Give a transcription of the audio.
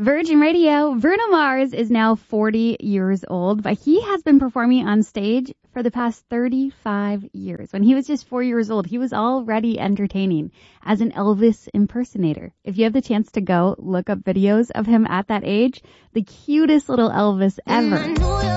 Virgin Radio. Bruno Mars is now 40 years old, but he has been performing on stage for the past 35 years. When he was just 4 years old, he was already entertaining as an Elvis impersonator. If you have the chance to go look up videos of him at that age, the cutest little Elvis ever.